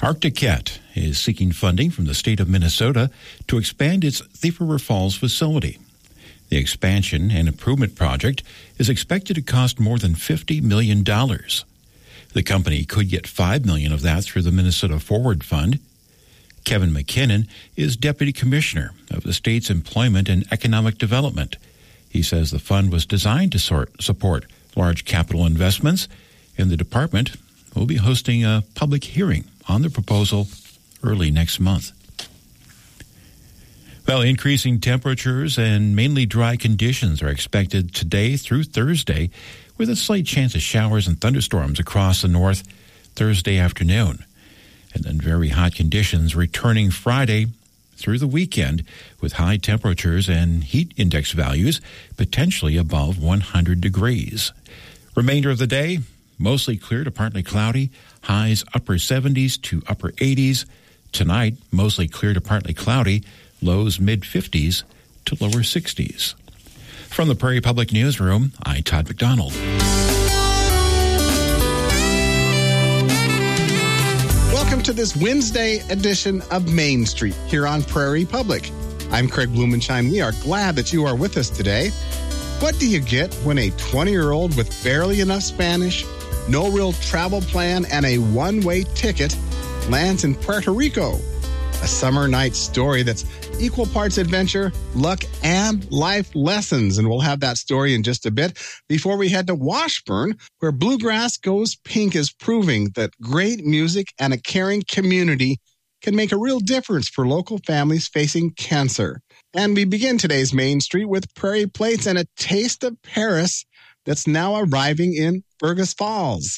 Arcticat is seeking funding from the state of Minnesota to expand its Thief River Falls facility. The expansion and improvement project is expected to cost more than $50 million. The company could get $5 million of that through the Minnesota Forward Fund. Kevin McKinnon is Deputy Commissioner of the state's Employment and Economic Development. He says the fund was designed to support large capital investments, and the department will be hosting a public hearing on the proposal early next month. Well, increasing temperatures and mainly dry conditions are expected today through Thursday, with a slight chance of showers and thunderstorms across the north Thursday afternoon. And then very hot conditions returning Friday through the weekend, with high temperatures and heat index values potentially above 100 degrees. Remainder of the day, mostly clear to partly cloudy, highs upper 70s to upper 80s. Tonight, mostly clear to partly cloudy, lows mid-50s to lower 60s. From the Prairie Public Newsroom, I'm Todd McDonald. Welcome to this Wednesday edition of Main Street here on Prairie Public. I'm Craig Blumenshine. We are glad that you are with us today. What do you get when a 20-year-old with barely enough Spanish, no real travel plan, and a one-way ticket lands in Puerto Rico? A summer night story that's equal parts adventure, luck, and life lessons. And we'll have that story in just a bit. Before we head to Washburn, where Bluegrass Goes Pink is proving that great music and a caring community can make a real difference for local families facing cancer. And we begin today's Main Street with Prairie Plates and a taste of Paris that's now arriving in Fergus Falls.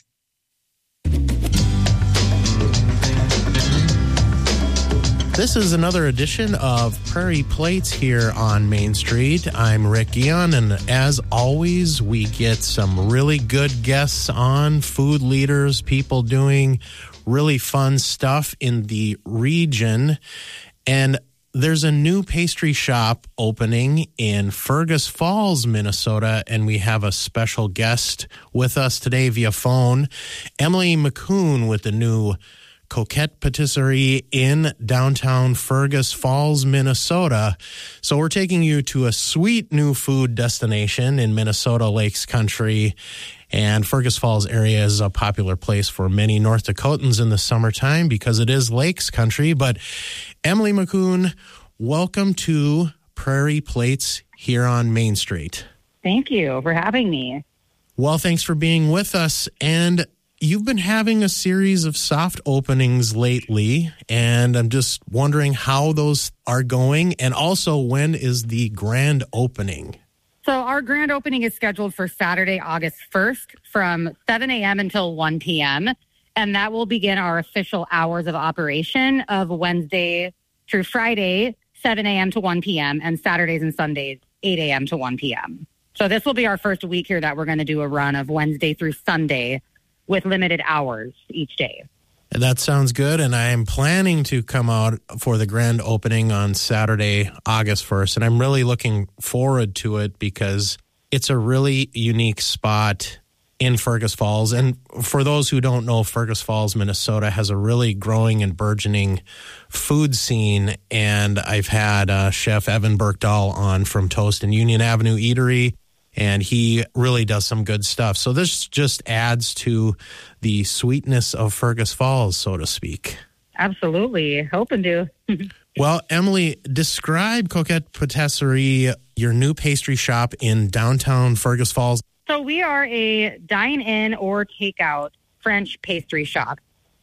This is another edition of Prairie Plates here on Main Street. I'm Rick Guion, and as always, we get some really good guests on, food leaders, people doing really fun stuff in the region. And there's a new pastry shop opening in Fergus Falls, Minnesota, and we have a special guest with us today via phone, Emily McCoon with the new Coquette Patisserie in downtown Fergus Falls, Minnesota. So we're taking you to a sweet new food destination in Minnesota Lakes Country. And Fergus Falls area is a popular place for many North Dakotans in the summertime because it is Lakes Country. But Emily McCoon, welcome to Prairie Plates here on Main Street. Thank you for having me. Well, thanks for being with us. And you've been having a series of soft openings lately, and I'm just wondering how those are going, and also when is the grand opening? So our grand opening is scheduled for Saturday, August 1st from 7 a.m. until 1 p.m., and that will begin our official hours of operation of Wednesday through Friday, 7 a.m. to 1 p.m., and Saturdays and Sundays, 8 a.m. to 1 p.m. So this will be our first week here that we're going to do a run of Wednesday through Sunday with limited hours each day. That sounds good, and I am planning to come out for the grand opening on Saturday, August 1st, and I'm really looking forward to it because it's a really unique spot in Fergus Falls. And for those who don't know, Fergus Falls, Minnesota has a really growing and burgeoning food scene, and I've had Chef Evan Berkdahl on from Toast and Union Avenue Eatery, and he really does some good stuff. So this just adds to the sweetness of Fergus Falls, so to speak. Absolutely. Hoping to. Well, Emily, describe Coquette Patisserie, your new pastry shop in downtown Fergus Falls. So we are a dine-in or takeout French pastry shop.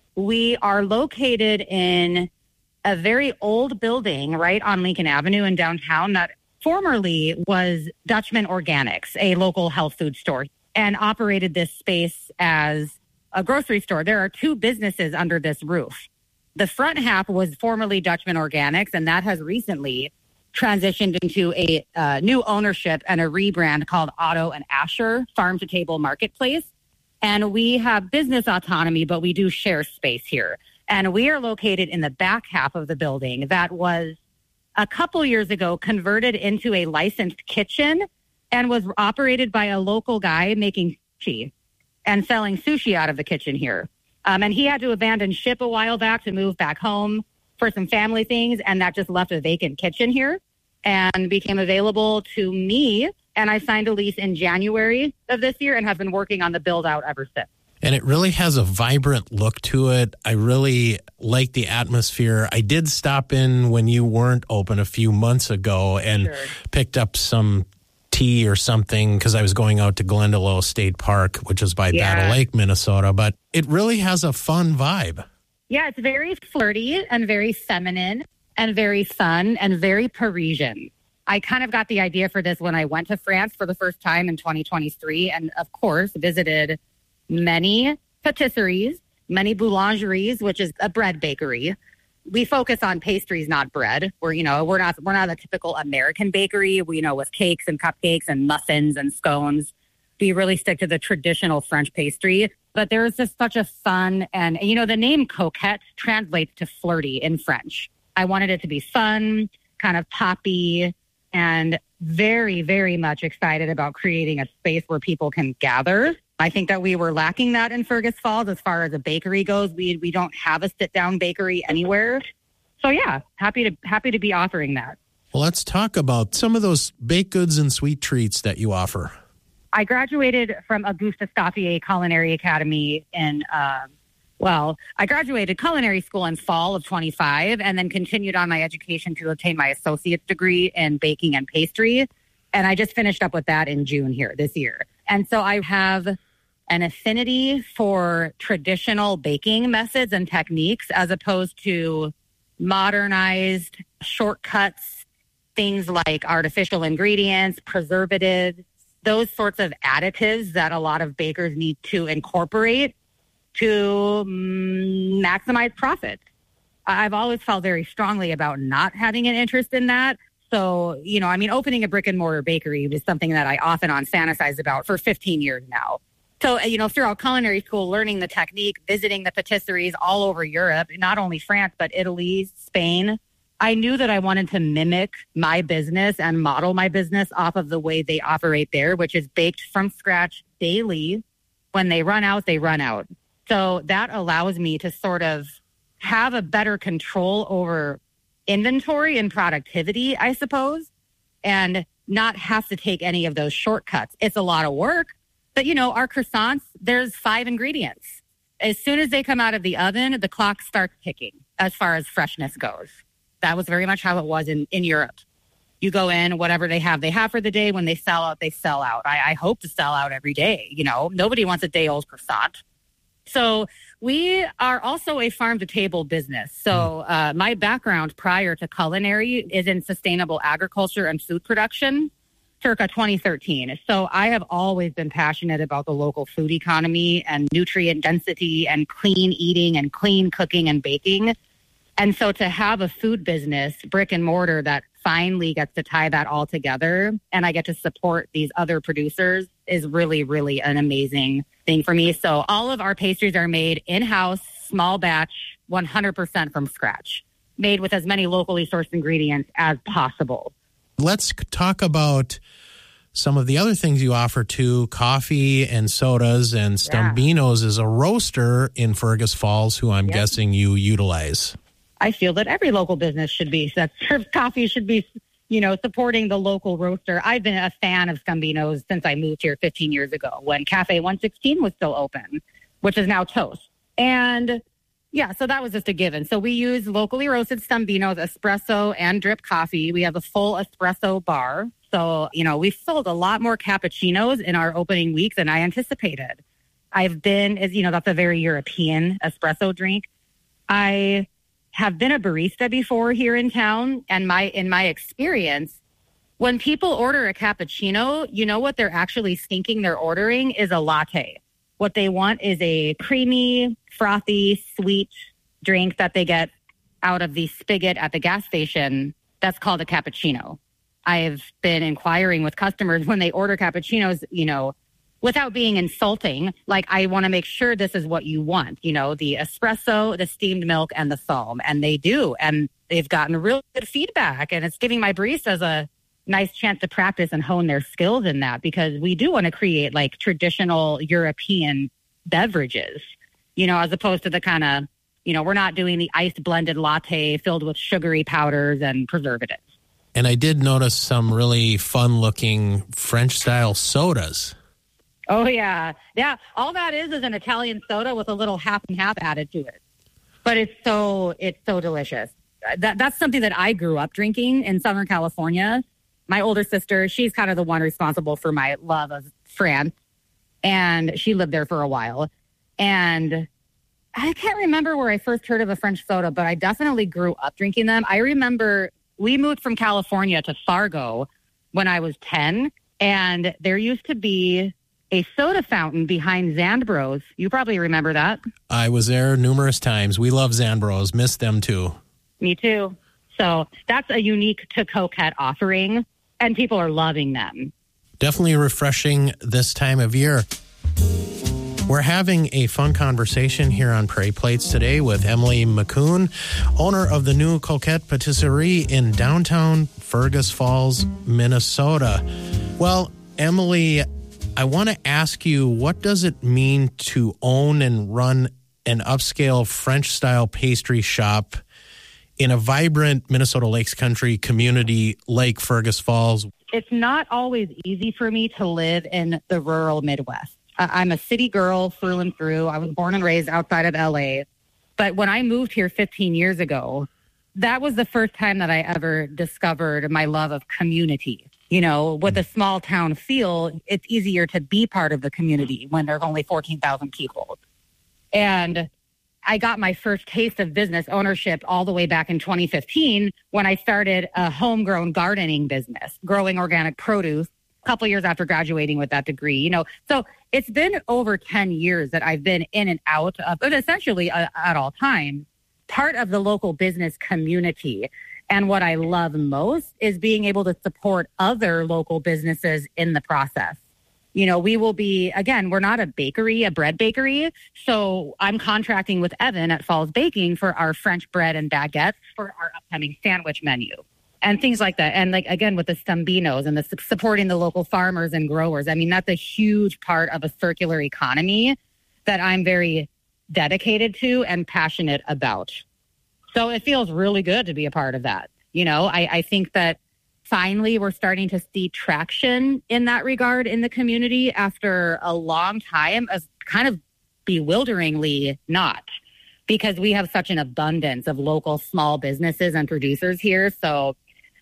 We are located in a very old building right on Lincoln Avenue in downtown that formerly was Dutchman Organics, a local health food store, and operated this space as a grocery store. There are two businesses under this roof. The front half was formerly Dutchman Organics, and that has recently transitioned into a new ownership and a rebrand called Otto and Asher Farm to Table Marketplace. And we have business autonomy, but we do share space here. And we are located in the back half of the building that was a couple years ago converted into a licensed kitchen and was operated by a local guy making sushi and selling sushi out of the kitchen here. And he had to abandon ship a while back to move back home for some family things. And that just left a vacant kitchen here and became available to me. And I signed a lease in January of this year and have been working on the build out ever since. And it really has a vibrant look to it. I really like the atmosphere. I did stop in when you weren't open a few months ago and picked up some tea or something because I was going out to Glendalough State Park, which is by Battle Lake, Minnesota. But it really has a fun vibe. Yeah, it's very flirty and very feminine and very fun and very Parisian. I kind of got the idea for this when I went to France for the first time in 2023 and, of course, visited many patisseries, many boulangeries, which is a bread bakery. We focus on pastries, not bread. We're not a typical American bakery. We with cakes and cupcakes and muffins and scones. We really stick to the traditional French pastry. But there's just such a fun and the name coquette translates to flirty in French. I wanted it to be fun, kind of poppy, and very, very much excited about creating a space where people can gather. I think that we were lacking that in Fergus Falls as far as a bakery goes. We don't have a sit-down bakery anywhere. So, yeah, happy to be offering that. Well, let's talk about some of those baked goods and sweet treats that you offer. I graduated from Auguste Escoffier Culinary Academy I graduated culinary school in fall of 25 and then continued on my education to obtain my associate's degree in baking and pastry. And I just finished up with that in June this year. And so I have an affinity for traditional baking methods and techniques as opposed to modernized shortcuts, things like artificial ingredients, preservatives, those sorts of additives that a lot of bakers need to incorporate to maximize profits. I've always felt very strongly about not having an interest in that. So, opening a brick and mortar bakery was something that I often fantasize about for 15 years now. So, throughout culinary school, learning the technique, visiting the patisseries all over Europe, not only France, but Italy, Spain, I knew that I wanted to mimic my business and model my business off of the way they operate there, which is baked from scratch daily. When they run out, they run out. So that allows me to sort of have a better control over inventory and productivity, I suppose, and not have to take any of those shortcuts. It's a lot of work, but our croissants, there's 5 ingredients. As soon as they come out of the oven, the clock starts ticking as far as freshness goes. That was very much how it was in Europe. You go in, whatever they have for the day. When they sell out, they sell out. I hope to sell out every day. Nobody wants a day-old croissant. So we are also a farm-to-table business. So my background prior to culinary is in sustainable agriculture and food production, circa 2013. So I have always been passionate about the local food economy and nutrient density and clean eating and clean cooking and baking. And so to have a food business, brick and mortar, that finally gets to tie that all together and I get to support these other producers is really, really an amazing thing for me. So all of our pastries are made in-house, small batch, 100% from scratch, made with as many locally sourced ingredients as possible. Let's talk about some of the other things you offer too, coffee and sodas, and Stumbeano's is a roaster in Fergus Falls who I'm guessing you utilize. I feel that every local business that serves coffee should be, supporting the local roaster. I've been a fan of Stumbeano's since I moved here 15 years ago when Cafe 116 was still open, which is now Toast. And so that was just a given. So we use locally roasted Stumbeano's espresso and drip coffee. We have a full espresso bar. So, we've sold a lot more cappuccinos in our opening week than I anticipated. That's a very European espresso drink. I have been a barista before here in town, and in my experience, when people order a cappuccino, what they're actually thinking they're ordering is a latte. What they want is a creamy, frothy, sweet drink that they get out of the spigot at the gas station. That's called a cappuccino. I've been inquiring with customers when they order cappuccinos, without being insulting, like, I want to make sure this is what you want, the espresso, the steamed milk, and the foam. And they do. And they've gotten real good feedback. And it's giving my baristas a nice chance to practice and hone their skills in that, because we do want to create like traditional European beverages. as opposed to the kind of, we're not doing the iced blended latte filled with sugary powders and preservatives. And I did notice some really fun-looking French-style sodas. Oh, yeah. Yeah, all that is an Italian soda with a little half and half added to it. But it's so delicious. That's something that I grew up drinking in Southern California. My older sister, she's kind of the one responsible for my love of France. And she lived there for a while. And I can't remember where I first heard of a French soda, but I definitely grew up drinking them. I remember we moved from California to Fargo when I was 10. And there used to be a soda fountain behind Zandbros. You probably remember that. I was there numerous times. We love Zandbros. Miss them too. Me too. So that's a unique to Coquette offering, and people are loving them. Definitely refreshing this time of year. We're having a fun conversation here on Prairie Plates today with Emily McCune, owner of the new Coquette Patisserie in downtown Fergus Falls, Minnesota. Well, Emily, I want to ask you, what does it mean to own and run an upscale French-style pastry shop in a vibrant Minnesota Lakes Country community like Fergus Falls? It's not always easy for me to live in the rural Midwest. I'm a city girl through and through. I was born and raised outside of LA. But when I moved here 15 years ago, that was the first time that I ever discovered my love of community. With a small town feel, it's easier to be part of the community when there's only 14,000 people. And I got my first taste of business ownership all the way back in 2015 when I started a homegrown gardening business, growing organic produce, a couple years after graduating with that degree. So it's been over 10 years that I've been in and out of, but essentially at all times, part of the local business community. And what I love most is being able to support other local businesses in the process. We will be, again, we're not a bakery, a bread bakery. So I'm contracting with Evan at Falls Baking for our French bread and baguettes for our upcoming sandwich menu and things like that. And again, with the Stambinos and the supporting the local farmers and growers. I mean, that's a huge part of a circular economy that I'm very dedicated to and passionate about. So it feels really good to be a part of that. I think that finally we're starting to see traction in that regard in the community after a long time of kind of bewilderingly not, because we have such an abundance of local small businesses and producers here. So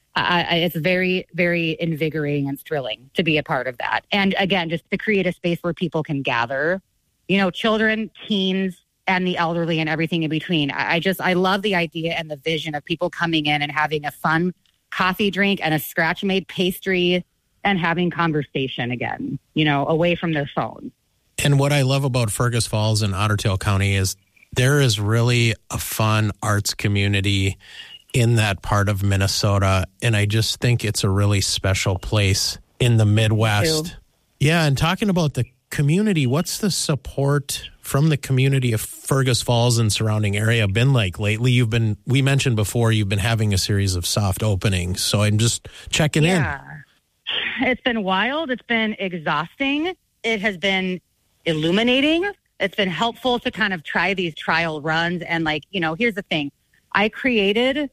it's very, very invigorating and thrilling to be a part of that. And again, just to create a space where people can gather, children, teens, and the elderly and everything in between. I love the idea and the vision of people coming in and having a fun coffee drink and a scratch-made pastry and having conversation again, away from their phone. And what I love about Fergus Falls and Otter Tail County is there is really a fun arts community in that part of Minnesota. And I just think it's a really special place in the Midwest. Yeah, and talking about the community, what's the support from the community of Fergus Falls and surrounding area been like lately? We mentioned before, you've been having a series of soft openings. So I'm just checking in. It's been wild. It's been exhausting. It has been illuminating. It's been helpful to kind of try these trial runs. And here's the thing. I created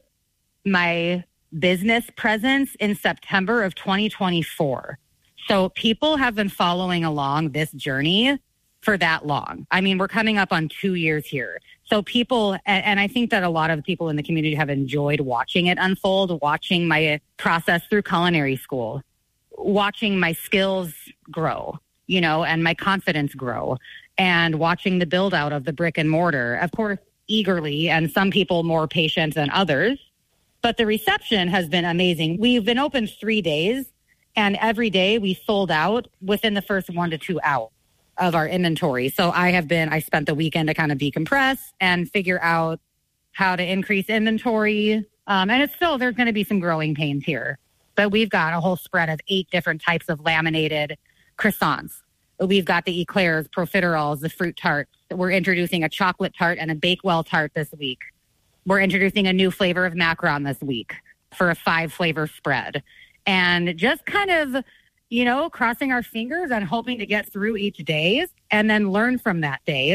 my business presence in September of 2024. So people have been following along this journey for that long. I mean, we're coming up on 2 years here. So people, and I think that a lot of people in the community have enjoyed watching it unfold, watching my process through culinary school, watching my skills grow, and my confidence grow, and watching the build out of the brick and mortar, of course, eagerly, and some people more patient than others. But the reception has been amazing. We've been open 3 days, and every day we sold out within the first 1 to 2 hours of our inventory. So I spent the weekend to kind of decompress and figure out how to increase inventory. And it's still, there's going to be some growing pains here, but we've got a whole spread of 8 different types of laminated croissants. We've got the eclairs, profiteroles, the fruit tarts. We're introducing a chocolate tart and a Bakewell tart this week. We're introducing a new flavor of macaron this week for a 5-flavor spread. And just kind of, crossing our fingers and hoping to get through each day and then learn from that day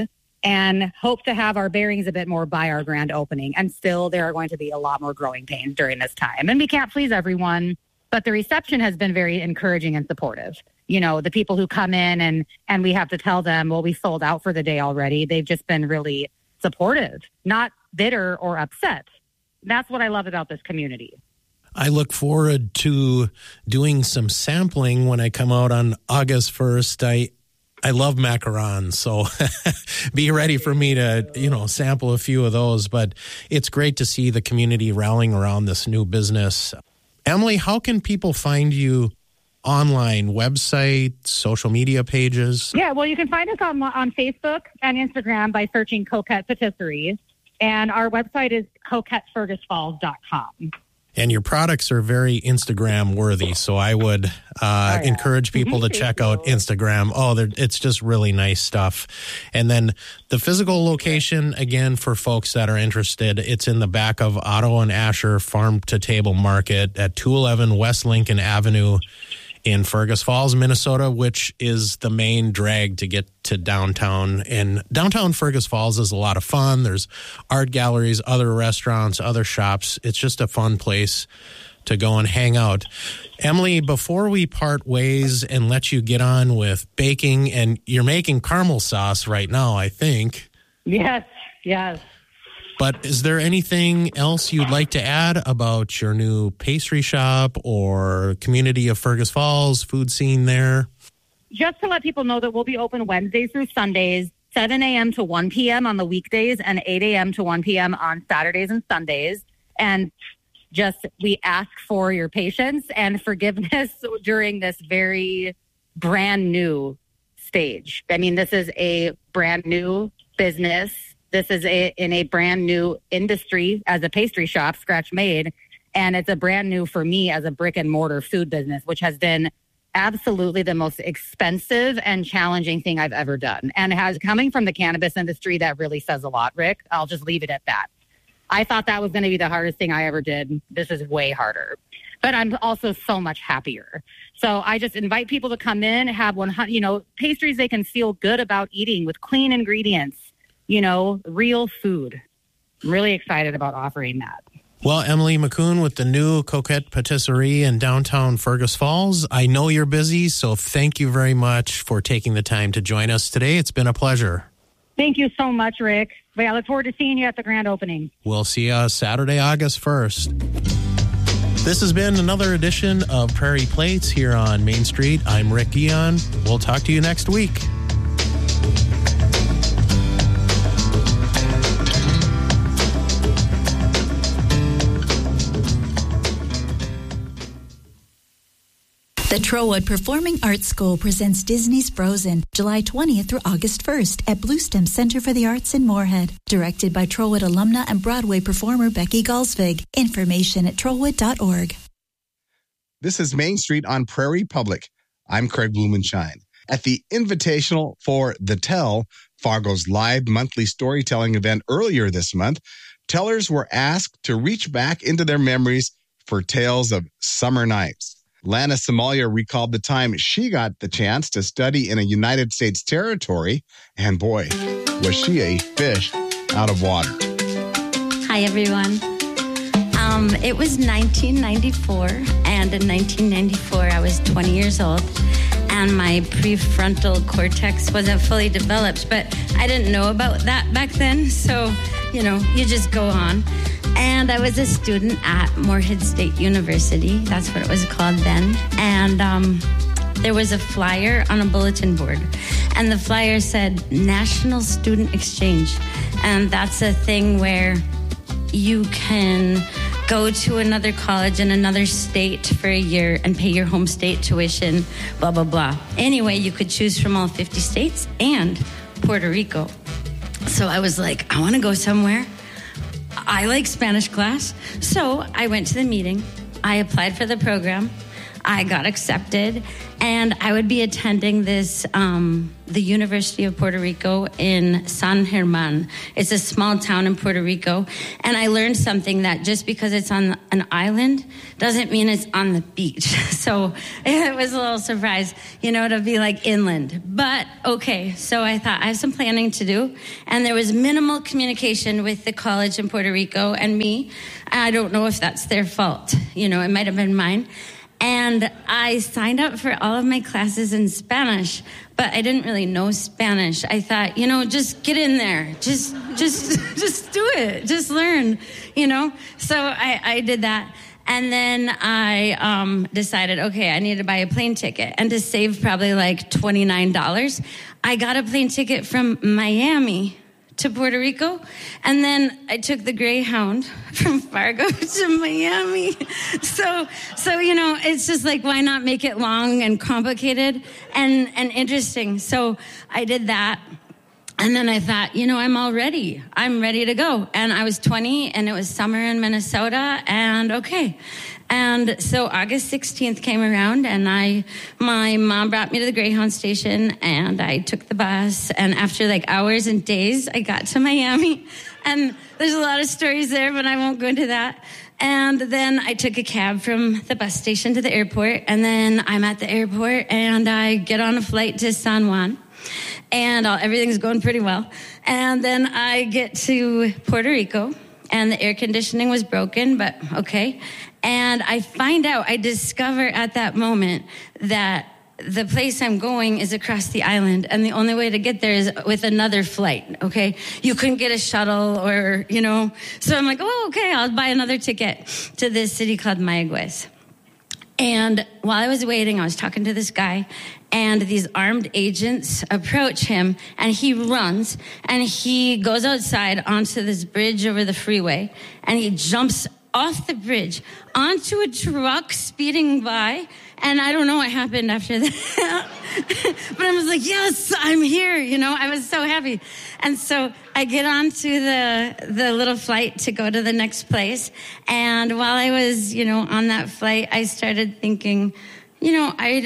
and hope to have our bearings a bit more by our grand opening. And still, there are going to be a lot more growing pains during this time. And we can't please everyone, but the reception has been very encouraging and supportive. You know, the people who come in and we have to tell them, well, we sold out for the day already. They've just been really supportive, not bitter or upset. That's what I love about this community. I look forward to doing some sampling when I come out on August 1st. I love macarons, so be ready for me to, sample a few of those. But it's great to see the community rallying around this new business. Emily, how can people find you online? Website, social media pages? Yeah, well, you can find us on Facebook and Instagram by searching Coquette Patisserie. And our website is coquettefergusfalls.com. And your products are very Instagram worthy, so I would encourage people to check out Instagram. It's just really nice stuff. And then the physical location, again, for folks that are interested, it's in the back of Otto and Asher Farm to Table Market at 211 West Lincoln Avenue in Fergus Falls, Minnesota, which is the main drag to get to downtown. And downtown Fergus Falls is a lot of fun. There's art galleries, other restaurants, other shops. It's just a fun place to go and hang out. Emily, before we part ways and let you get on with baking, and you're making caramel sauce right now, I think. Yes. But is there anything else you'd like to add about your new pastry shop or community of Fergus Falls, food scene there? Just to let people know that we'll be open Wednesdays through Sundays, 7 a.m. to 1 p.m. on the weekdays and 8 a.m. to 1 p.m. on Saturdays and Sundays. And we ask for your patience and forgiveness during this very brand new stage. I mean, this is a brand new business. This is in a brand new industry as a pastry shop, scratch made. And it's a brand new for me as a brick and mortar food business, which has been absolutely the most expensive and challenging thing I've ever done. And coming from the cannabis industry, that really says a lot, Rick. I'll just leave it at that. I thought that was going to be the hardest thing I ever did. This is way harder. But I'm also so much happier. So I just invite people to come in, have pastries they can feel good about eating with clean ingredients. Real food. I'm really excited about offering that. Well, Emily McCoon with the new Coquette Patisserie in downtown Fergus Falls. I know you're busy, so thank you very much for taking the time to join us today. It's been a pleasure. Thank you so much, Rick. I look forward to seeing you at the grand opening. We'll see you Saturday, August 1st. This has been another edition of Prairie Plates here on Main Street. I'm Rick Guion. We'll talk to you next week. The Trowwood Performing Arts School presents Disney's Frozen, July 20th through August 1st at Bluestem Center for the Arts in Moorhead. Directed by Trowwood alumna and Broadway performer Becky Galsvig. Information at trowwood.org. This is Main Street on Prairie Public. I'm Craig Blumenshine. At the Invitational for The Tell, Fargo's live monthly storytelling event earlier this month, tellers were asked to reach back into their memories for tales of summer nights. Lana Somalia recalled the time she got the chance to study in a United States territory, and boy, was she a fish out of water. Hi, everyone. It was 1994, and in 1994, I was 20 years old, and my prefrontal cortex wasn't fully developed, but I didn't know about that back then, so, you just go on. And I was a student at Moorhead State University. That's what it was called then. And there was a flyer on a bulletin board. And the flyer said National Student Exchange. And that's a thing where you can go to another college in another state for a year and pay your home state tuition, blah, blah, blah. Anyway, you could choose from all 50 states and Puerto Rico. So I was like, I want to go somewhere. I like Spanish class. So I went to the meeting. I applied for the program. I got accepted, and I would be attending this, the University of Puerto Rico in San Germán. It's a small town in Puerto Rico, and I learned something that just because it's on an island doesn't mean it's on the beach. So it was a little surprise, to be like inland. But okay, so I thought I have some planning to do, and there was minimal communication with the college in Puerto Rico and me. I don't know if that's their fault. It might have been mine. And I signed up for all of my classes in Spanish, but I didn't really know Spanish. I thought, just get in there. Just do it. Just learn, So I did that. And then I decided, okay, I need to buy a plane ticket. And to save probably like $29, I got a plane ticket from Miami to Puerto Rico, and then I took the Greyhound from Fargo to Miami. So it's just like, why not make it long and complicated and interesting? So I did that. And then I thought, I'm ready to go. And I was 20, and it was summer in Minnesota, and okay. And so August 16th came around, and my mom brought me to the Greyhound station, and I took the bus, and after like hours and days, I got to Miami. And there's a lot of stories there, but I won't go into that. And then I took a cab from the bus station to the airport, and then I'm at the airport, and I get on a flight to San Juan. And everything's going pretty well. And then I get to Puerto Rico, and the air conditioning was broken, but okay. And I discover at that moment that the place I'm going is across the island, and the only way to get there is with another flight, okay? You couldn't get a shuttle or, So I'm like, oh, okay, I'll buy another ticket to this city called Mayagüez. And while I was waiting, I was talking to this guy, and these armed agents approach him, and he runs, and he goes outside onto this bridge over the freeway, and he jumps off the bridge onto a truck speeding by, and I don't know what happened after that. But I was like, yes, I'm here, I was so happy. And so I get onto the little flight to go to the next place, and while I was, on that flight, I started thinking, I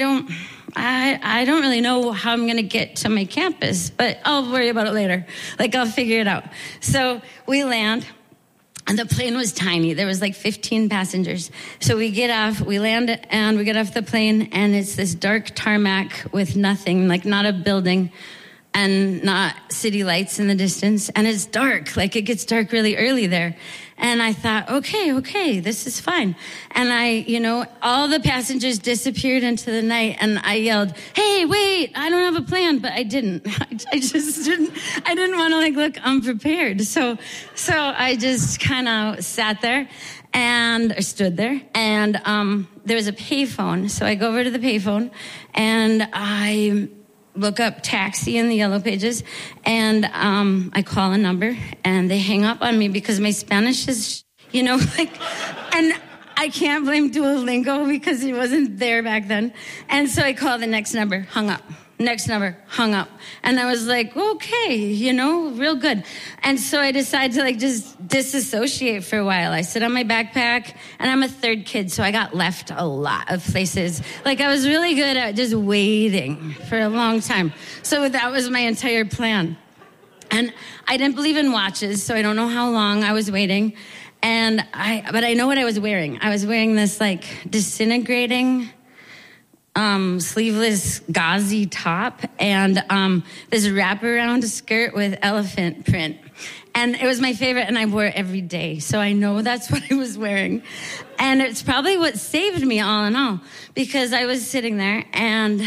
don't really know how I'm going to get to my campus, but I'll worry about it later. I'll figure it out. So we land. And the plane was tiny. There was like 15 passengers. So we get off, we land, and we get off the plane, and it's this dark tarmac with nothing, like not a building and not city lights in the distance. And it's dark, like it gets dark really early there. And I thought, okay, this is fine. And all the passengers disappeared into the night, and I yelled, hey, wait, I don't have a plan, but I didn't. I didn't want to look unprepared. So I just kind of sat there or stood there, and there was a payphone. So I go over to the payphone, and I look up taxi in the yellow pages, and I call a number, and they hang up on me because my Spanish is, and I can't blame Duolingo because it wasn't there back then. And so I call the next number, hung up. Next number, hung up. And I was like, okay, real good. And so I decided to just disassociate for a while. I sit on my backpack, and I'm a third kid, so I got left a lot of places. I was really good at just waiting for a long time. So that was my entire plan. And I didn't believe in watches, so I don't know how long I was waiting. But I know what I was wearing. I was wearing this disintegrating sleeveless gauzy top and this wraparound skirt with elephant print. And it was my favorite, and I wore it every day. So I know that's what I was wearing. And it's probably what saved me all in all, because I was sitting there, and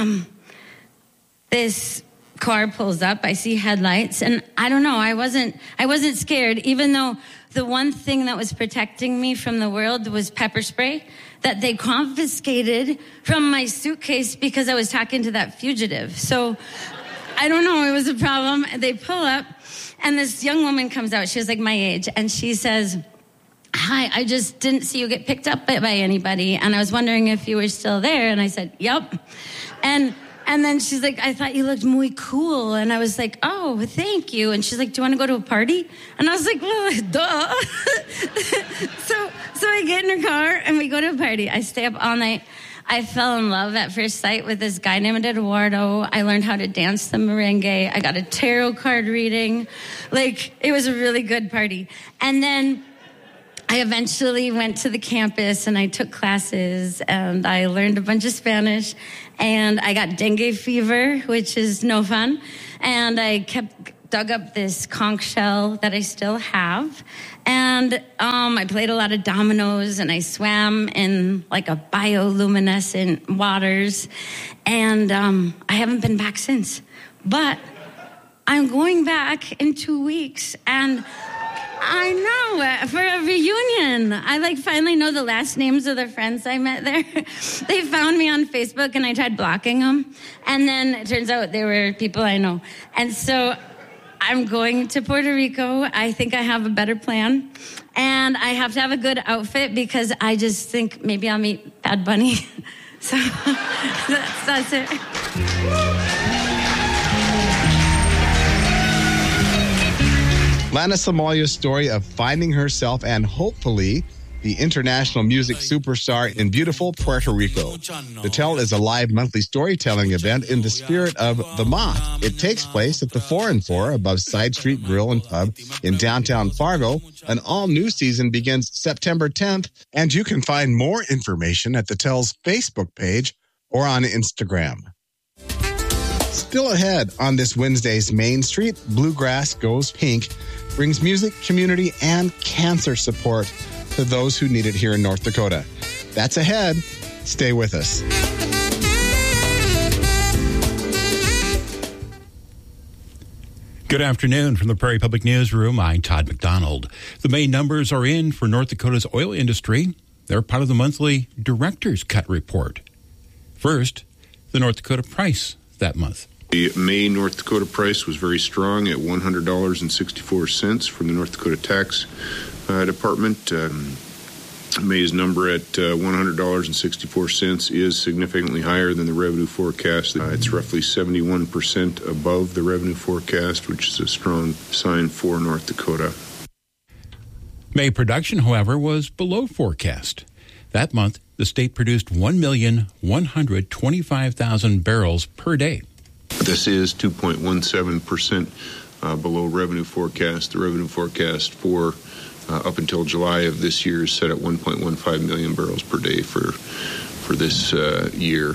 this car pulls up. I see headlights, and I don't know. I wasn't scared, even though the one thing that was protecting me from the world was pepper spray that they confiscated from my suitcase because I was talking to that fugitive. So I don't know. It was a problem. They pull up, and this young woman comes out. She was my age, and she says, hi, I just didn't see you get picked up by anybody, and I was wondering if you were still there. And I said, yep. And then she's like, I thought you looked muy cool. And I was like, oh, thank you. And she's like, do you want to go to a party? And I was like, well, duh. So I get in her car, and we go to a party. I stay up all night. I fell in love at first sight with this guy named Eduardo. I learned how to dance the merengue. I got a tarot card reading. Like, it was a really good party. And then I eventually went to the campus and I took classes and I learned a bunch of Spanish and I got dengue fever, which is no fun. And I dug up this conch shell that I still have. And I played a lot of dominoes and I swam in like a bioluminescent waters. And I haven't been back since. But I'm going back in 2 weeks and I know, for a reunion. I finally know the last names of the friends I met there. They found me on Facebook and I tried blocking them. And then it turns out they were people I know. And so I'm going to Puerto Rico. I think I have a better plan. And I have to have a good outfit because I just think maybe I'll meet Bad Bunny. So that's it. Lana Samaya's story of finding herself and hopefully the international music superstar in beautiful Puerto Rico. The Tell is a live monthly storytelling event in the spirit of The Moth. It takes place at the 4 and 4 above Side Street Grill and Pub in downtown Fargo. An all-new season begins September 10th, and you can find more information at The Tell's Facebook page or on Instagram. Still ahead on this Wednesday's Main Street, Bluegrass Goes Pink brings music, community, and cancer support to those who need it here in North Dakota. That's ahead. Stay with us. Good afternoon from the Prairie Public Newsroom. I'm Todd McDonald. The May numbers are in for North Dakota's oil industry. They're part of the monthly Director's Cut Report. First, the North Dakota price that month. The May North Dakota price was very strong at $100.64 from the North Dakota Tax Department. May's number at $100.64 is significantly higher than the revenue forecast. It's roughly 71% above the revenue forecast, which is a strong sign for North Dakota. May production, however, was below forecast. That month, the state produced 1,125,000 barrels per day. This is 2.17% below revenue forecast. The revenue forecast for up until July of this year is set at 1.15 million barrels per day for this year.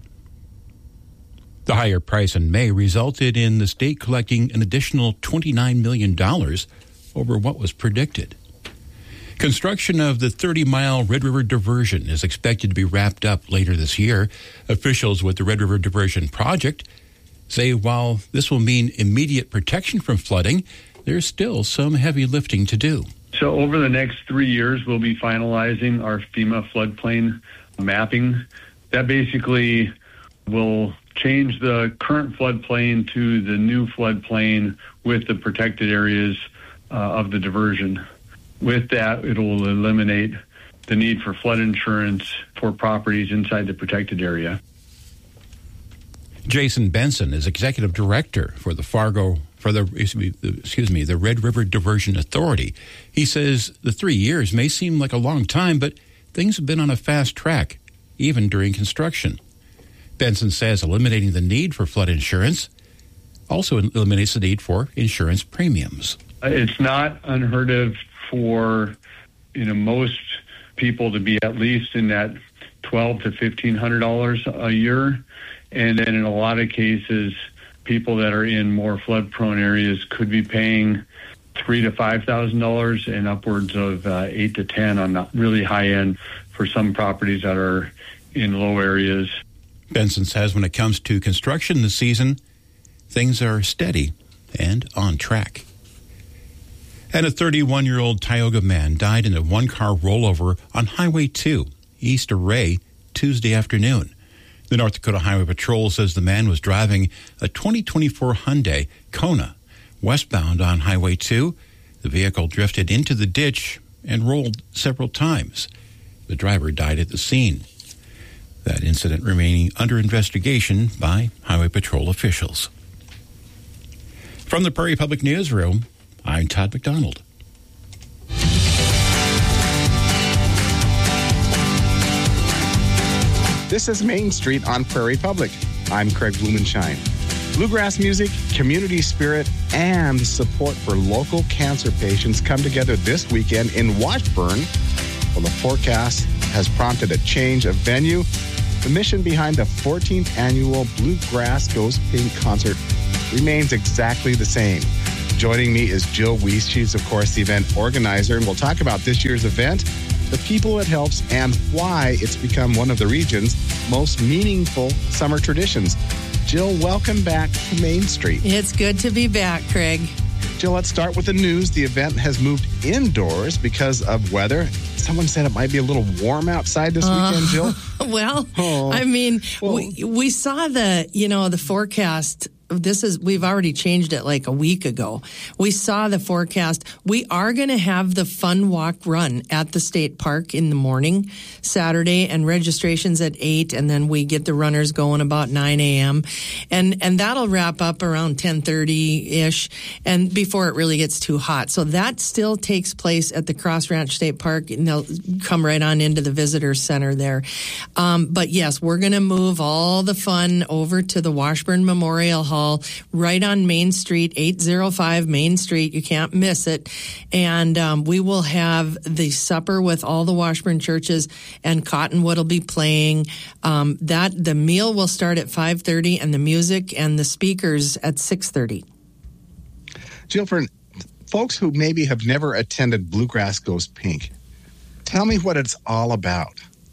The higher price in May resulted in the state collecting an additional $29 million over what was predicted. Construction of the 30-mile Red River Diversion is expected to be wrapped up later this year. Officials with the Red River Diversion project say while this will mean immediate protection from flooding, there's still some heavy lifting to do. So over the next 3 years, we'll be finalizing our FEMA floodplain mapping. That basically will change the current floodplain to the new floodplain with the protected areas of the diversion. With that, it will eliminate the need for flood insurance for properties inside the protected area. Jason Benson is executive director for the Red River Diversion Authority. He says the 3 years may seem like a long time, but things have been on a fast track, even during construction. Benson says eliminating the need for flood insurance also eliminates the need for insurance premiums. It's not unheard of for most people to be at least in that $1,200 to $1,500 a year, and then in a lot of cases, people that are in more flood-prone areas could be paying $3,000 to $5,000 and upwards of $8,000 to $10,000 on the really high end for some properties that are in low areas. Benson says when it comes to construction this season, things are steady and on track. And a 31-year-old Tioga man died in a one-car rollover on Highway 2, east of Ray, Tuesday afternoon. The North Dakota Highway Patrol says the man was driving a 2024 Hyundai Kona westbound on Highway 2. The vehicle drifted into the ditch and rolled several times. The driver died at the scene. That incident remaining under investigation by Highway Patrol officials. From the Prairie Public Newsroom, I'm Todd McDonald. This This is Main Street on Prairie Public. I'm Craig Blumenshine. Bluegrass music, community spirit, and support for local cancer patients come together this weekend in Washburn. Well, the forecast has prompted a change of venue. The mission behind the 14th annual Bluegrass Goes Pink concert remains exactly the same. Joining me is Jill Weiss. She's, of course, the event organizer, and we'll talk about this year's event, the people it helps, and why it's become one of the region's most meaningful summer traditions. Jill, welcome back to Main Street. It's good to be back, Craig. Jill, let's start with the news. The event has moved indoors because of weather. Someone said it might be a little warm outside this weekend, Jill. Well, I mean, we saw the forecast. We've already changed it like a week ago. We saw the forecast. We are going to have the fun walk run at the state park in the morning, Saturday, and registration's at 8, and then we get the runners going about 9 a.m. And that'll wrap up around 10:30-ish, and before it really gets too hot. So that still takes place at the Cross Ranch State Park, and they'll come right on into the visitor center there. But yes, we're going to move all the fun over to the Washburn Memorial Hall, right on Main Street, 805 Main Street. You can't miss it. And we will have the supper with all the Washburn churches, and Cottonwood will be playing. The meal will start at 5:30, and the music and the speakers at 6:30. Jill, for folks who maybe have never attended Bluegrass Goes Pink, tell me what it's all about.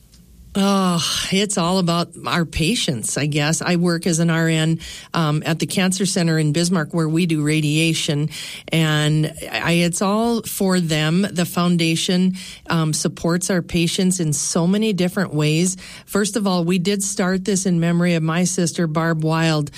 Oh, it's all about our patients, I guess. I work as an RN at the Cancer Center in Bismarck, where we do radiation, and it's all for them. The foundation supports our patients in so many different ways. First of all, we did start this in memory of my sister, Barb Wild,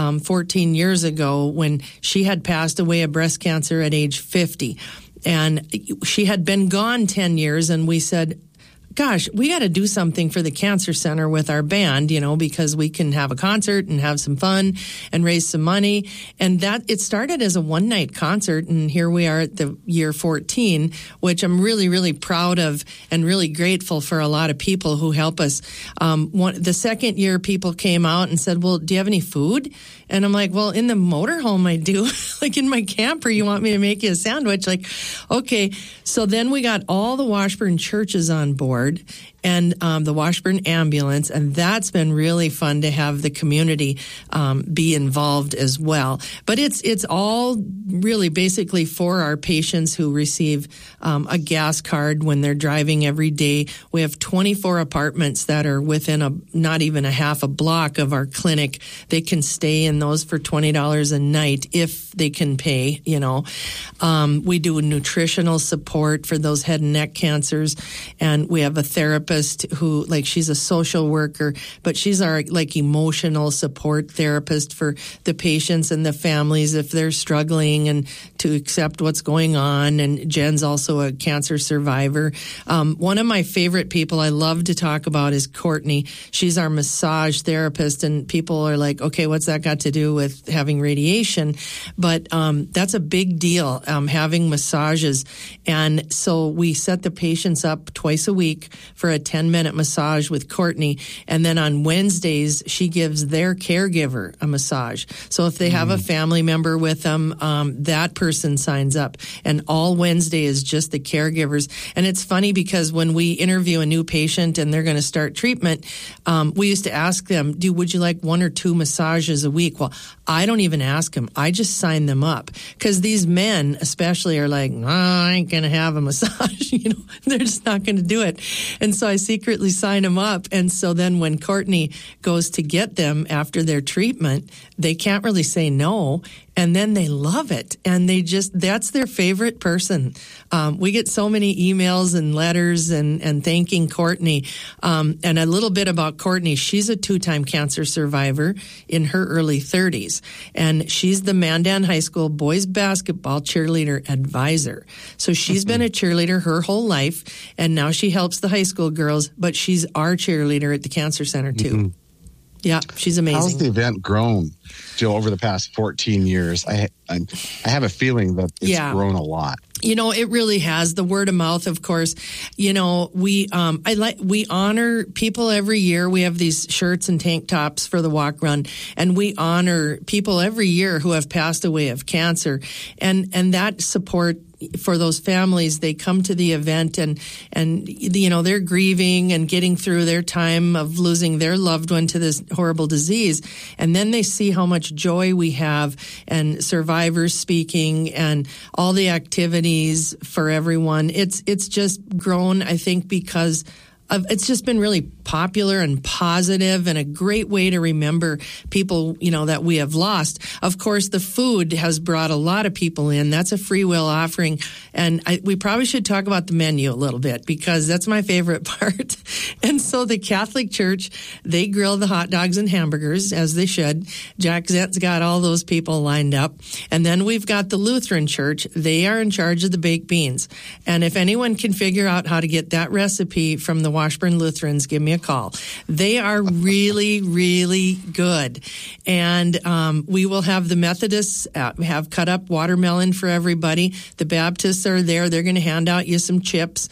14 years ago, when she had passed away of breast cancer at age 50. And she had been gone 10 years, and we said, gosh, we got to do something for the Cancer Center with our band, because we can have a concert and have some fun and raise some money. And that it started as a one-night concert, and here we are at the year 14, which I'm really, really proud of and really grateful for a lot of people who help us. The second year, people came out and said, well, do you have any food? And I'm like, well, in the motorhome I do. Like in my camper, you want me to make you a sandwich? Like, okay. So then we got all the Washburn churches on board, and the Washburn ambulance, and that's been really fun to have the community be involved as well. But it's all really basically for our patients who receive a gas card when they're driving every day. We have 24 apartments that are within not even a half a block of our clinic. They can stay in those for $20 a night if they can pay. We do nutritional support for those head and neck cancers, and we have a therapist who, she's a social worker, but she's our, emotional support therapist for the patients and the families if they're struggling and to accept what's going on. And Jen's also a cancer survivor. One of my favorite people I love to talk about is Courtney. She's our massage therapist, and people are like, okay, what's that got to do with having radiation? But that's a big deal, having massages. And so we set the patients up twice a week for a 10-minute massage with Courtney. And then on Wednesdays, she gives their caregiver a massage. So if they have a family member with them, that person signs up. And all Wednesday is just the caregivers. And it's funny because when we interview a new patient and they're going to start treatment, we used to ask them, would you like 1 or 2 massages a week? Well, I don't even ask them. I just sign them up. Because these men especially are like, I ain't going to have a massage. They're just not going to do it. And so I secretly sign them up. And so then when Courtney goes to get them after their treatment, they can't really say no. And then they love it. And that's their favorite person. We get so many emails and letters and thanking Courtney. And a little bit about Courtney. She's a 2-time cancer survivor in her early 30s. And she's the Mandan High School boys basketball cheerleader advisor. So she's been a cheerleader her whole life. And now she helps the high school girls, but she's our cheerleader at the Cancer Center too. Mm-hmm. Yeah, she's amazing. How's the event grown, Jill, over the past 14 years? I have a feeling that it's grown a lot. You know, it really has. The word of mouth, of course. You know, we honor people every year. We have these shirts and tank tops for the walk run, and we honor people every year who have passed away of cancer, and that support for those families. They come to the event and you know, they're grieving and getting through their time of losing their loved one to this horrible disease. And then they see how much joy we have and survivors speaking and all the activities for everyone. It's just grown, I think, because it's just been really popular and positive and a great way to remember people, you know, that we have lost. Of course, the food has brought a lot of people in. That's a free will offering. And we probably should talk about the menu a little bit because that's my favorite part. And so the Catholic Church, they grill the hot dogs and hamburgers as they should. Jack Zent's got all those people lined up. And then we've got the Lutheran Church. They are in charge of the baked beans. And if anyone can figure out how to get that recipe from the Washburn Lutherans, give me a call. They are really, really good. And we will have the Methodists have cut up watermelon for everybody. The Baptists are there. They're going to hand out you some chips.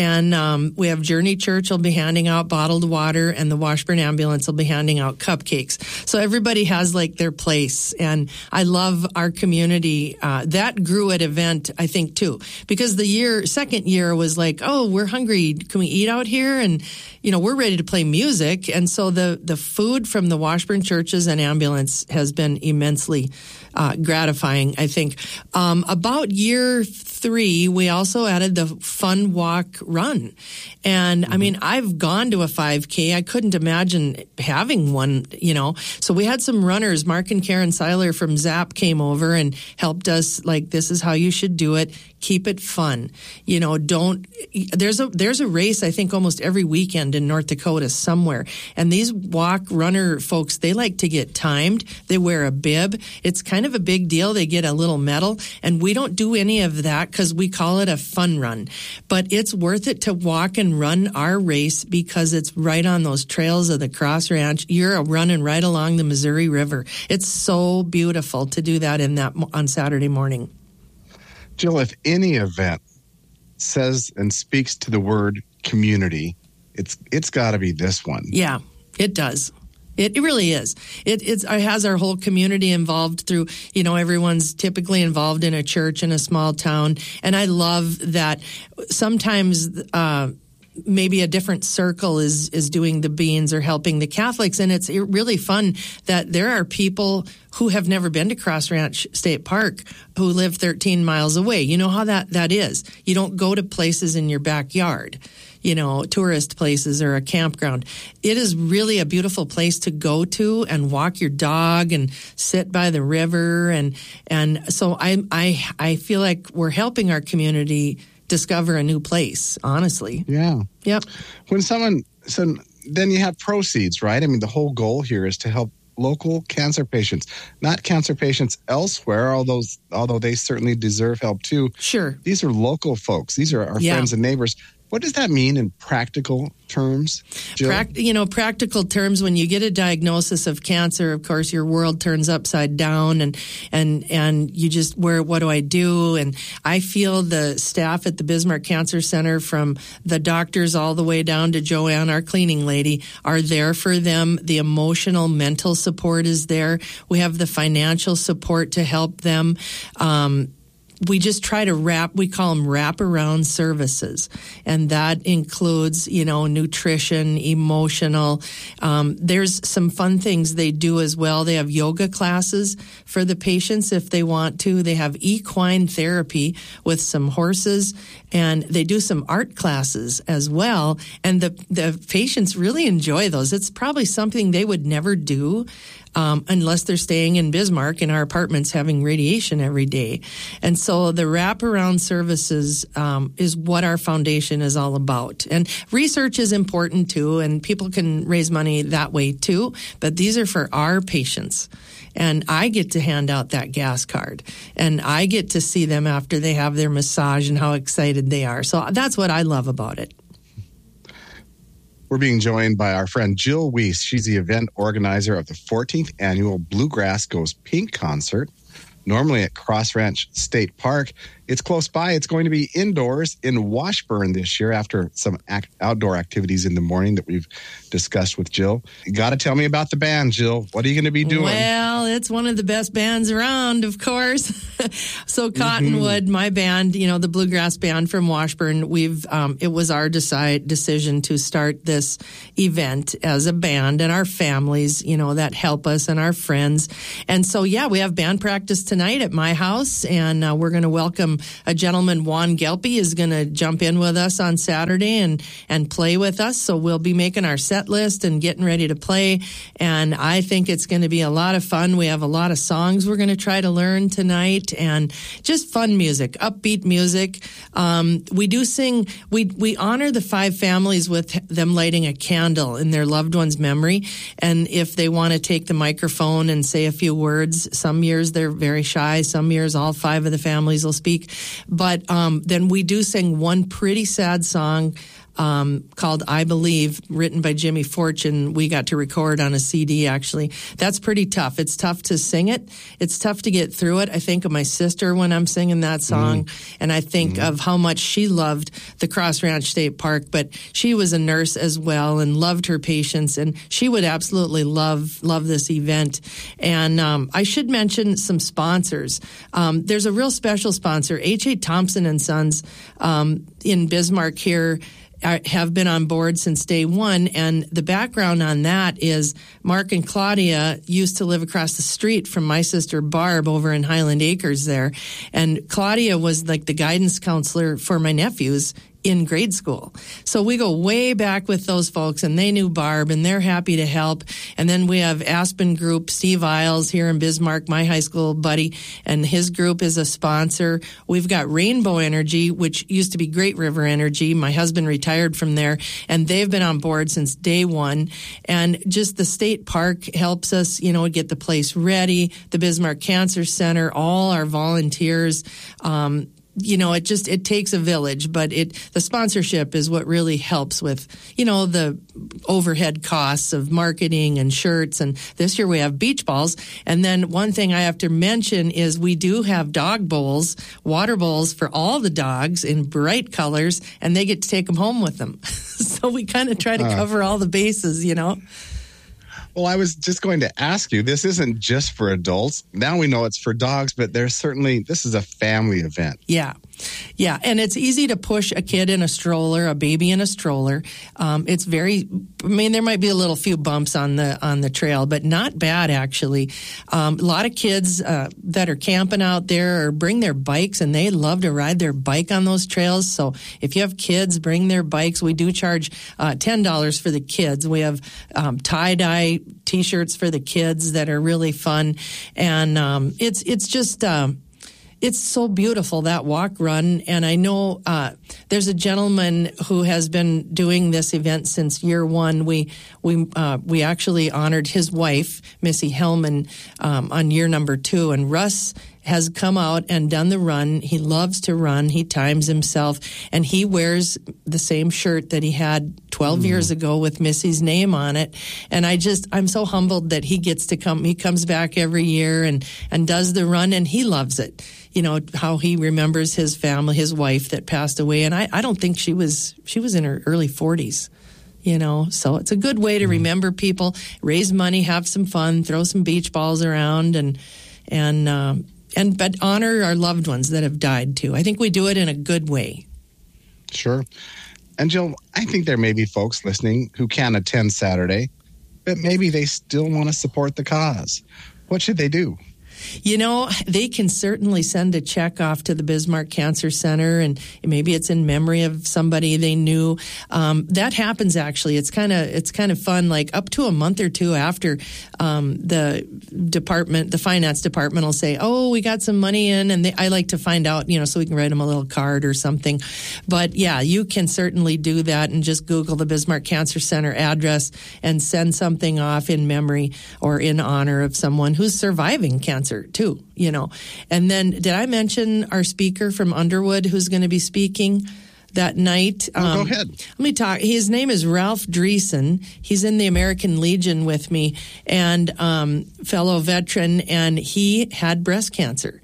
And we have Journey Church will be handing out bottled water, and the Washburn Ambulance will be handing out cupcakes. So everybody has like their place. And I love our community. That grew at event, I think, too, because the second year was like, oh, we're hungry. Can we eat out here? And, you know, we're ready to play music. And so the food from the Washburn churches and ambulance has been immensely gratifying, I think. About year 3, we also added the fun walk run. And I mean, I've gone to a 5K. I couldn't imagine having one, you know. So we had some runners. Mark and Karen Seiler from ZAP came over and helped us, like, this is how you should do it. Keep it fun. You know, there's a race, I think, almost every weekend in North Dakota somewhere. And these walk runner folks, they like to get timed. They wear a bib. It's kind of a big deal. They get a little medal. And we don't do any of that because we call it a fun run. But it's worth it to walk and run our race because it's right on those trails of the Cross Ranch. You're running right along the Missouri River. It's so beautiful to do that on Saturday morning. Jill, if any event says and speaks to the word community, it's got to be this one. Yeah, it does. It really is. It has our whole community involved through, you know, everyone's typically involved in a church in a small town. And I love that sometimes maybe a different circle is doing the beans or helping the Catholics. And it's really fun that there are people who have never been to Cross Ranch State Park who live 13 miles away. You know how that is. You don't go to places in your backyard, you know, tourist places or a campground. It is really a beautiful place to go to and walk your dog and sit by the river. And so I feel like we're helping our community discover a new place, honestly. Yeah. Yep. So then you have proceeds, right? I mean, the whole goal here is to help local cancer patients, not cancer patients elsewhere, although they certainly deserve help too. Sure. These are local folks. These are our friends and neighbors. What does that mean in practical terms, Jill? Practical terms, when you get a diagnosis of cancer, of course, your world turns upside down and you just, what do I do? And I feel the staff at the Bismarck Cancer Center, from the doctors all the way down to Joanne, our cleaning lady, are there for them. The emotional, mental support is there. We have the financial support to help them. We just try to we call them wraparound services. And that includes, you know, nutrition, emotional. There's some fun things they do as well. They have yoga classes for the patients if they want to. They have equine therapy with some horses, and they do some art classes as well. And the patients really enjoy those. It's probably something they would never do unless they're staying in Bismarck in our apartments having radiation every day. And so the wraparound services is what our foundation is all about. And research is important too, and people can raise money that way too, but these are for our patients. And I get to hand out that gas card, and I get to see them after they have their massage and how excited they are. So that's what I love about it. We're being joined by our friend Jill Weiss. She's the event organizer of the 14th annual Bluegrass Goes Pink concert, normally at Cross Ranch State Park. It's close by. It's going to be indoors in Washburn this year after some outdoor activities in the morning that we've discussed with Jill. You got to tell me about the band, Jill. What are you going to be doing? Well, it's one of the best bands around, of course. So Cottonwood, my band, the bluegrass band from Washburn, it was our decision to start this event as a band, and our families, that help us, and our friends. And so, we have band practice tonight at my house, and we're going to welcome a gentleman, Juan Gelpi, is going to jump in with us on Saturday and play with us. So we'll be making our set list and getting ready to play. And I think it's going to be a lot of fun. We have a lot of songs we're going to try to learn tonight, and just fun music, upbeat music. We do sing, we honor the 5 families with them lighting a candle in their loved one's memory. And if they want to take the microphone and say a few words, some years they're very shy, some years all 5 of the families will speak. But then we do sing one pretty sad song called I Believe, written by Jimmy Fortune. We got to record on a CD, actually. That's pretty tough. It's tough to sing it. It's tough to get through it. I think of my sister when I'm singing that song, and I think of how much she loved the Cross Ranch State Park, but she was a nurse as well and loved her patients, and she would absolutely love this event. And I should mention some sponsors. There's a real special sponsor, H.A. Thompson & Sons in Bismarck here, have been on board since day one. And the background on that is Mark and Claudia used to live across the street from my sister Barb over in Highland Acres there. And Claudia was like the guidance counselor for my nephews in grade school. So we go way back with those folks, and they knew Barb, and they're happy to help. And then we have Aspen Group, Steve Isles here in Bismarck, my high school buddy, and his group is a sponsor. We've got Rainbow Energy, which used to be Great River Energy. My husband retired from there, and they've been on board since day one. And just the state park helps us, get the place ready. The Bismarck Cancer Center, all our volunteers, it takes a village, but the sponsorship is what really helps with, the overhead costs of marketing and shirts. And this year we have beach balls. And then one thing I have to mention is we do have dog bowls, water bowls for all the dogs in bright colors, and they get to take them home with them. So we kind of try to cover all the bases, Well, I was just going to ask you, this isn't just for adults. Now we know it's for dogs, but this is a family event. Yeah. Yeah, and it's easy to push a kid in a stroller, a baby in a stroller. It's there might be a few bumps on the trail, but not bad, actually. A lot of kids that are camping out there bring their bikes, and they love to ride their bike on those trails. So if you have kids, bring their bikes. We do charge $10 for the kids. We have tie-dye T-shirts for the kids that are really fun, and it's just... it's so beautiful, that walk run. And I know there's a gentleman who has been doing this event since year one. We actually honored his wife, Missy Hellman, on year number 2. And Russ has come out and done the run. He loves to run. He times himself, and he wears the same shirt that he had 12 years ago with Missy's name on it. And I'm so humbled that he gets to come. He comes back every year and does the run, and he loves it. How he remembers his family, his wife that passed away. And I don't think she was in her early 40s. So it's a good way to remember people, raise money, have some fun, throw some beach balls around, but honor our loved ones that have died too. I think we do it in a good way. Sure. And Jill, I think there may be folks listening who can't attend Saturday, but maybe they still want to support the cause. What should they do? They can certainly send a check off to the Bismarck Cancer Center, and maybe it's in memory of somebody they knew. That happens, actually. It's kind of fun. Like up to a month or two after, the finance department will say, "Oh, we got some money in," and I like to find out, so we can write them a little card or something. But yeah, you can certainly do that, and just Google the Bismarck Cancer Center address and send something off in memory or in honor of someone who's surviving cancer too, And then did I mention our speaker from Underwood who's going to be speaking that night? Go ahead. Let me talk. His name is Ralph Dreesen. He's in the American Legion with me, and fellow veteran, and he had breast cancer.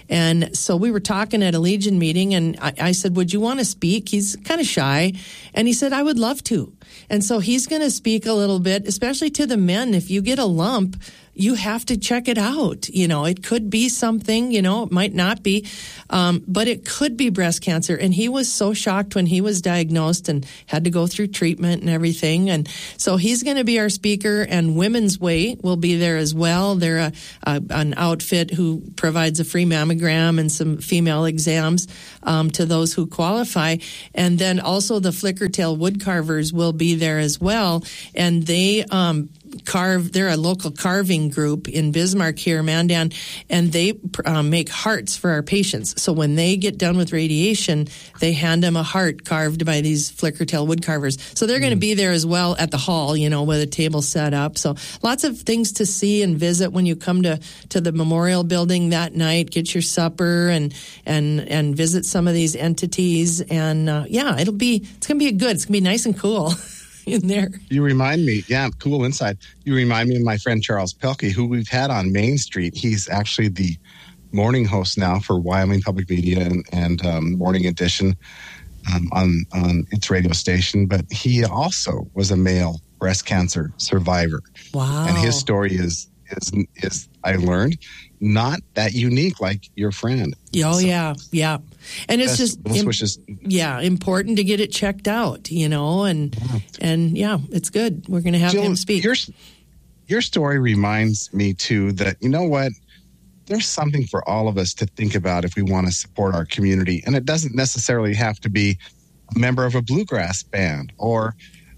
And so we were talking at a Legion meeting, and I said, would you want to speak? He's kind of shy. And he said, I would love to. And so he's going to speak a little bit, especially to the men. If you get a lump, you have to check it out. It could be something, it might not be, but it could be breast cancer. And he was so shocked when he was diagnosed and had to go through treatment and everything. And so he's going to be our speaker, and Women's Way will be there as well. They're an outfit who provides a free mammogram and some female exams to those who qualify. And then also the Flickertail Woodcarvers will be there as well. And they they're a local carving group in Bismarck here, Mandan, and they make hearts for our patients. So when they get done with radiation, they hand them a heart carved by these Flickertail Woodcarvers. So they're going to be there as well at the hall, with a table set up. So lots of things to see and visit when you come to the Memorial Building that night. Get your supper and visit some of these entities. And it's going to be good. It's going to be nice and cool. In there. You remind me, cool inside. You remind me of my friend Charles Pelkey, who we've had on Main Street. He's actually the morning host now for Wyoming Public Media and Morning Edition on its radio station. But he also was a male breast cancer survivor. Wow! And his story is I learned not that unique like your friend. Oh, so, yeah. And it's just wishes. Important to get it checked out, and it's good. We're going to have him speak. Your story reminds me too that, you know what, there's something for all of us to think about if we want to support our community. And it doesn't necessarily have to be a member of a bluegrass band or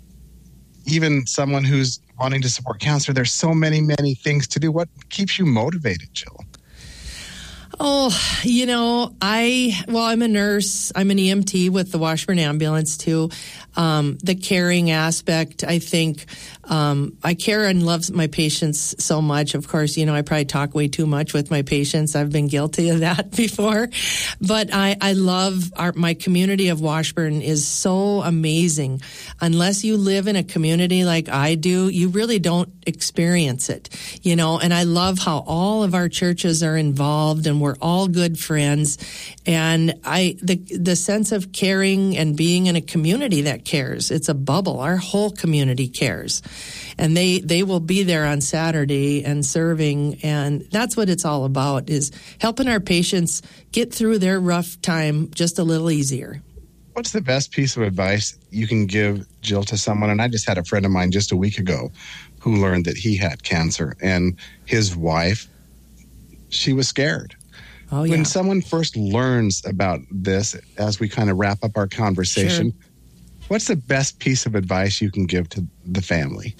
even someone who's wanting to support cancer. There's so many, many things to do. What keeps you motivated, Jill? Oh, I'm a nurse. I'm an EMT with the Washburn Ambulance too. The caring aspect, I think, I care and love my patients so much. Of course, I probably talk way too much with my patients. I've been guilty of that before, but I love my community of Washburn is so amazing. Unless you live in a community like I do, you really don't experience it, and I love how all of our churches are involved and we're all good friends. And the sense of caring and being in a community that cares. It's a bubble. Our whole community cares. And they will be there on Saturday and serving. And that's what it's all about, is helping our patients get through their rough time just a little easier. What's the best piece of advice you can give, Jill, to someone? And I just had a friend of mine just a week ago who learned that he had cancer, and his wife, she was scared. Oh, yeah. When someone first learns about this, as we kind of wrap up our conversation, what's the best piece of advice you can give to the family?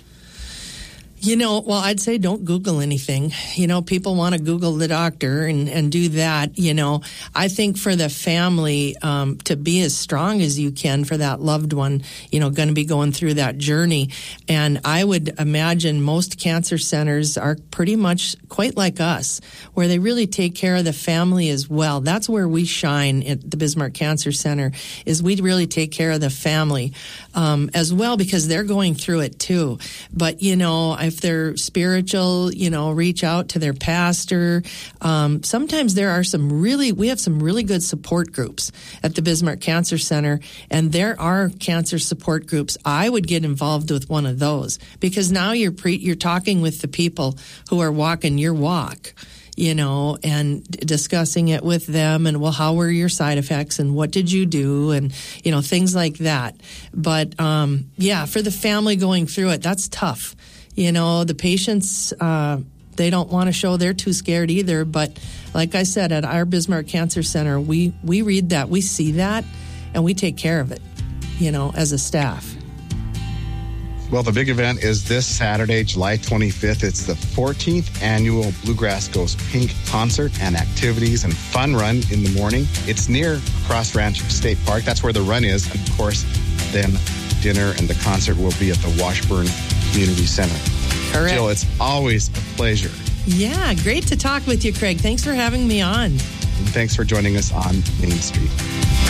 I'd say don't Google anything. People want to Google the doctor and do that. I think for the family, to be as strong as you can for that loved one, going to be going through that journey. And I would imagine most cancer centers are pretty much quite like us, where they really take care of the family as well. That's where we shine at the Bismarck Cancer Center, is we really take care of the family, as well, because they're going through it too. But, if they're spiritual, reach out to their pastor. Sometimes we have some really good support groups at the Bismarck Cancer Center, and there are cancer support groups. I would get involved with one of those, because now you're talking with the people who are walking your walk, and discussing it with them, and how were your side effects and what did you do, and, things like that. But, for the family going through it, that's tough. The patients, they don't want to show they're too scared either. But like I said, at our Bismarck Cancer Center, we read that, we see that, and we take care of it, as a staff. Well, the big event is this Saturday, July 25th. It's the 14th annual Bluegrass Goes Pink concert and activities and fun run in the morning. It's near Cross Ranch State Park. That's where the run is. And of course, then dinner and the concert will be at the Washburn Community Center. Correct. Jill, it's always a pleasure. Yeah, great to talk with you, Craig. Thanks for having me on. And thanks for joining us on Main Street.